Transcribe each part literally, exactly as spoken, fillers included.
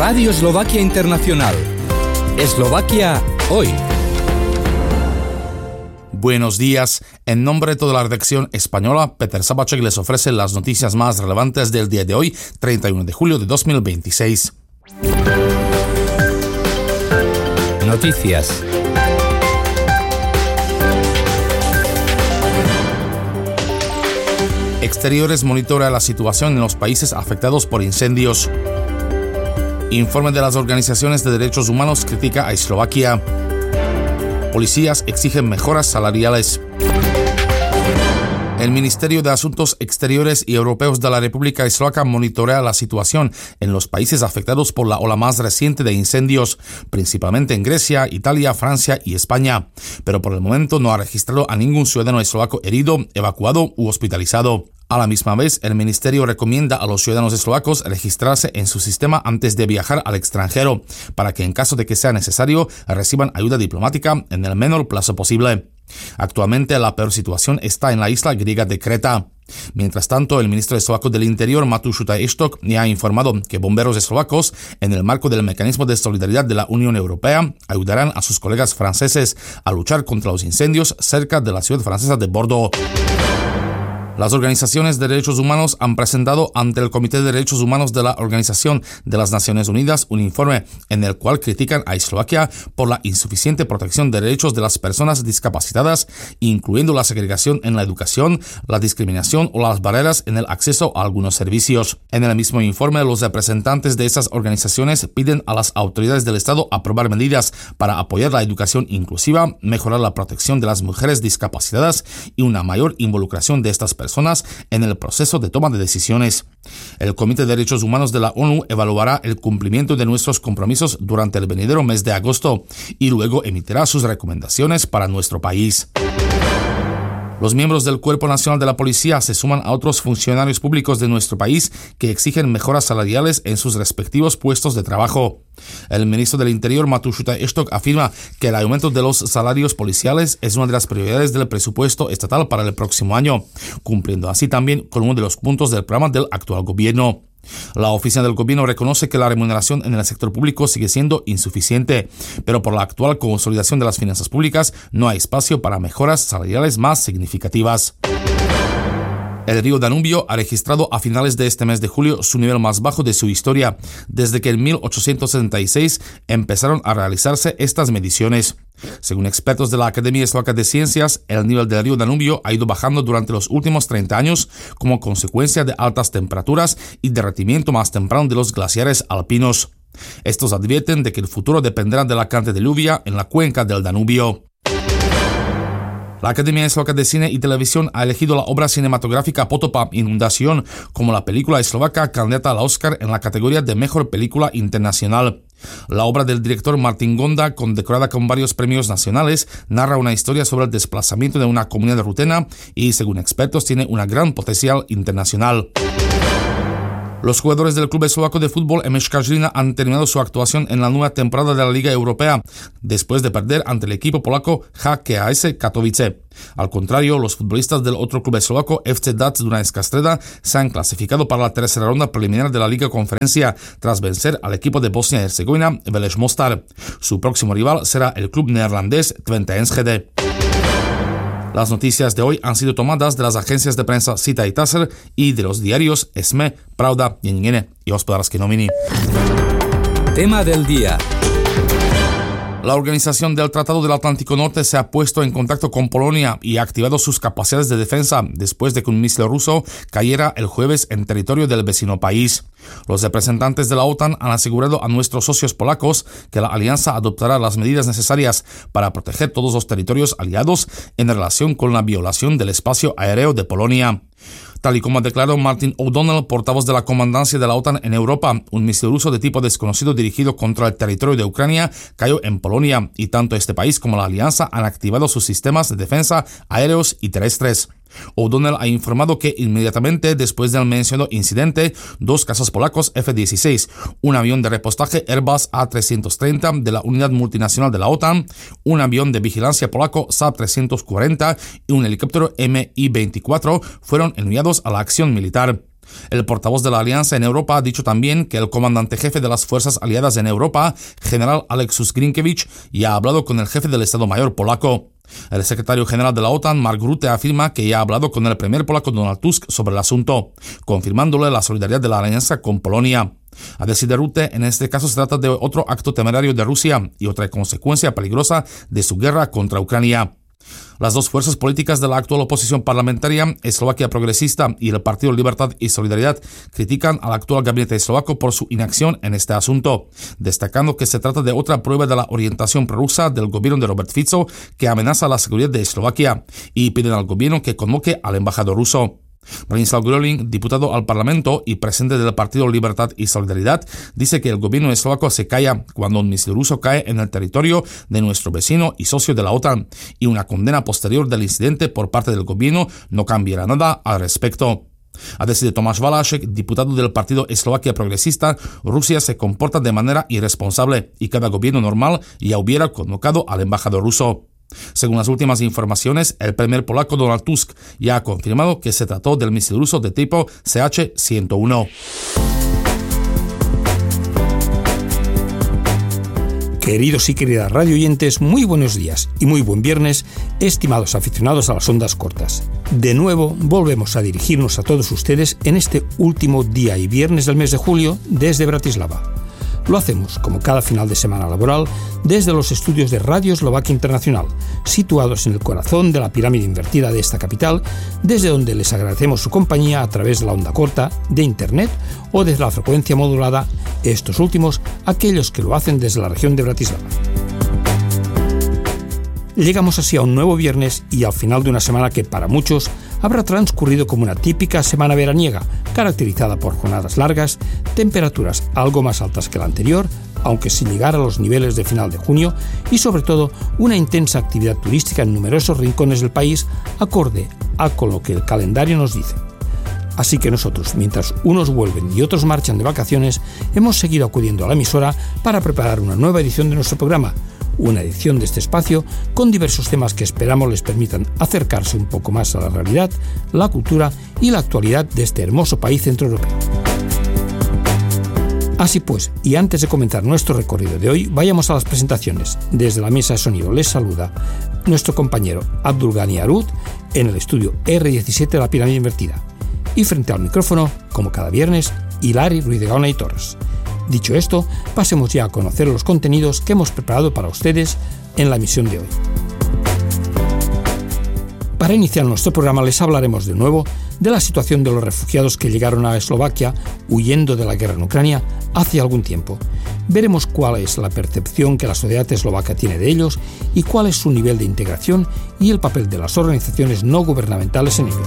Radio Eslovaquia Internacional. Eslovaquia hoy. Buenos días. En nombre de toda la redacción española, Peter Sabacek les ofrece las noticias más relevantes del día de hoy, treinta y uno de julio de dos mil veintiséis. Noticias. Exteriores monitorea la situación en los países afectados por incendios. Informe de las organizaciones de derechos humanos critica a Eslovaquia. Policías exigen mejoras salariales. El Ministerio de Asuntos Exteriores y Europeos de la República Eslovaca monitorea la situación en los países afectados por la ola más reciente de incendios, principalmente en Grecia, Italia, Francia y España, pero por el momento no ha registrado a ningún ciudadano eslovaco herido, evacuado u hospitalizado. A la misma vez, el Ministerio recomienda a los ciudadanos eslovacos registrarse en su sistema antes de viajar al extranjero, para que en caso de que sea necesario reciban ayuda diplomática en el menor plazo posible. Actualmente la peor situación está en la isla griega de Creta. Mientras tanto, el ministro eslovaco del Interior, Matúš Šutaj-Eštok, ya ha informado que bomberos eslovacos, en el marco del mecanismo de solidaridad de la Unión Europea, ayudarán a sus colegas franceses a luchar contra los incendios cerca de la ciudad francesa de Bordeaux. Las organizaciones de derechos humanos han presentado ante el Comité de Derechos Humanos de la Organización de las Naciones Unidas un informe en el cual critican a Eslovaquia por la insuficiente protección de derechos de las personas discapacitadas, incluyendo la segregación en la educación, la discriminación o las barreras en el acceso a algunos servicios. En el mismo informe, los representantes de esas organizaciones piden a las autoridades del Estado aprobar medidas para apoyar la educación inclusiva, mejorar la protección de las mujeres discapacitadas y una mayor involucración de estas personas personas en el proceso de toma de decisiones. El Comité de Derechos Humanos de la ONU evaluará el cumplimiento de nuestros compromisos durante el venidero mes de agosto y luego emitirá sus recomendaciones para nuestro país. Los miembros del Cuerpo Nacional de la Policía se suman a otros funcionarios públicos de nuestro país que exigen mejoras salariales en sus respectivos puestos de trabajo. El ministro del Interior, Matúš Šutaj-Eštok, afirma que el aumento de los salarios policiales es una de las prioridades del presupuesto estatal para el próximo año, cumpliendo así también con uno de los puntos del programa del actual gobierno. La oficina del gobierno reconoce que la remuneración en el sector público sigue siendo insuficiente, pero por la actual consolidación de las finanzas públicas no hay espacio para mejoras salariales más significativas. El río Danubio ha registrado a finales de este mes de julio su nivel más bajo de su historia, desde que en mil ochocientos setenta y seis empezaron a realizarse estas mediciones. Según expertos de la Academia Eslovaca de Ciencias, el nivel del río Danubio ha ido bajando durante los últimos treinta años como consecuencia de altas temperaturas y derretimiento más temprano de los glaciares alpinos. Estos advierten de que el futuro dependerá de la cantidad de lluvia en la cuenca del Danubio. La Academia Eslovaca de Cine y Televisión ha elegido la obra cinematográfica Potopa, Inundación, como la película eslovaca candidata al Oscar en la categoría de Mejor Película Internacional. La obra del director Martin Gonda, condecorada con varios premios nacionales, narra una historia sobre el desplazamiento de una comunidad rutena y, según expertos, tiene un gran potencial internacional. Los jugadores del club eslovaco de fútbol M Š K Žilina han terminado su actuación en la nueva temporada de la Liga Europea, después de perder ante el equipo polaco H K S Katowice. Al contrario, los futbolistas del otro club eslovaco F C Dac Dunajská Streda se han clasificado para la tercera ronda preliminar de la Liga Conferencia, tras vencer al equipo de Bosnia y Herzegovina, Vélez Mostar. Su próximo rival será el club neerlandés Twente Enschede. Las noticias de hoy han sido tomadas de las agencias de prensa Cita y Taser y de los diarios Esme, Pravda, Denník y Hospodářské noviny. Tema del día. La Organización del Tratado del Atlántico Norte se ha puesto en contacto con Polonia y ha activado sus capacidades de defensa después de que un misil ruso cayera el jueves en territorio del vecino país. Los representantes de la OTAN han asegurado a nuestros socios polacos que la alianza adoptará las medidas necesarias para proteger todos los territorios aliados en relación con la violación del espacio aéreo de Polonia. Tal y como ha declarado Martin O'Donnell, portavoz de la comandancia de la OTAN en Europa, un misil ruso de tipo desconocido dirigido contra el territorio de Ucrania cayó en Polonia y tanto este país como la alianza han activado sus sistemas de defensa aéreos y terrestres. O'Donnell ha informado que inmediatamente después del mencionado incidente, dos cazas polacos F dieciséis, un avión de repostaje Airbus A trescientos treinta de la Unidad Multinacional de la OTAN, un avión de vigilancia polaco Saab trescientos cuarenta y un helicóptero M I veinticuatro fueron enviados a la acción militar. El portavoz de la Alianza en Europa ha dicho también que el comandante jefe de las fuerzas aliadas en Europa, general Aleksus Grinkiewicz, ya ha hablado con el jefe del Estado Mayor polaco. El secretario general de la OTAN, Mark Rutte, afirma que ya ha hablado con el primer polaco Donald Tusk sobre el asunto, confirmándole la solidaridad de la alianza con Polonia. A decir de Rutte, en este caso se trata de otro acto temerario de Rusia y otra consecuencia peligrosa de su guerra contra Ucrania. Las dos fuerzas políticas de la actual oposición parlamentaria, Eslovaquia Progresista y el Partido Libertad y Solidaridad, critican al actual gabinete eslovaco por su inacción en este asunto, destacando que se trata de otra prueba de la orientación prorrusa del gobierno de Robert Fico que amenaza la seguridad de Eslovaquia, y piden al gobierno que convoque al embajador ruso. Branislav Gröling, diputado al Parlamento y presidente del Partido Libertad y Solidaridad, dice que el gobierno eslovaco se calla cuando un misil ruso cae en el territorio de nuestro vecino y socio de la OTAN, y una condena posterior del incidente por parte del gobierno no cambiará nada al respecto. A decir de Tomáš Valášek, diputado del Partido Eslovaquia Progresista, Rusia se comporta de manera irresponsable y cada gobierno normal ya hubiera convocado al embajador ruso. Según las últimas informaciones, el primer polaco Donald Tusk ya ha confirmado que se trató del misil ruso de tipo C H ciento uno. Queridos y queridas radioyentes, muy buenos días y muy buen viernes, estimados aficionados a las ondas cortas. De nuevo, volvemos a dirigirnos a todos ustedes en este último día y viernes del mes de julio desde Bratislava. Lo hacemos, como cada final de semana laboral, desde los estudios de Radio Eslovaquia Internacional, situados en el corazón de la pirámide invertida de esta capital, desde donde les agradecemos su compañía a través de la onda corta, de Internet o desde la frecuencia modulada, estos últimos aquellos que lo hacen desde la región de Bratislava. Llegamos así a un nuevo viernes y al final de una semana que para muchos habrá transcurrido como una típica semana veraniega, caracterizada por jornadas largas, temperaturas algo más altas que la anterior, aunque sin llegar a los niveles de final de junio, y sobre todo una intensa actividad turística en numerosos rincones del país, acorde a con lo que el calendario nos dice. Así que nosotros, mientras unos vuelven y otros marchan de vacaciones, hemos seguido acudiendo a la emisora para preparar una nueva edición de nuestro programa, una edición de este espacio con diversos temas que esperamos les permitan acercarse un poco más a la realidad, la cultura y la actualidad de este hermoso país centroeuropeo. Así pues, y antes de comenzar nuestro recorrido de hoy, vayamos a las presentaciones. Desde la mesa de sonido les saluda nuestro compañero Abdulgani Arut en el estudio erre diecisiete de la pirámide invertida. Y frente al micrófono, como cada viernes, Hilari Ruiz de Gaona y Torres. Dicho esto, pasemos ya a conocer los contenidos que hemos preparado para ustedes en la emisión de hoy. Para iniciar nuestro programa les hablaremos de nuevo de la situación de los refugiados que llegaron a Eslovaquia huyendo de la guerra en Ucrania hace algún tiempo. Veremos cuál es la percepción que la sociedad eslovaca tiene de ellos y cuál es su nivel de integración y el papel de las organizaciones no gubernamentales en ello.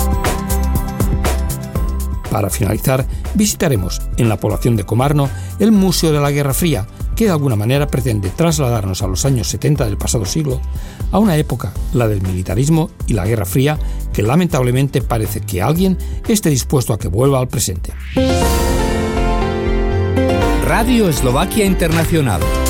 Para finalizar, visitaremos en la población de Komarno el Museo de la Guerra Fría, que de alguna manera pretende trasladarnos a los años setenta del pasado siglo, a una época, la del militarismo y la Guerra Fría, que lamentablemente parece que alguien esté dispuesto a que vuelva al presente. Radio Eslovaquia Internacional.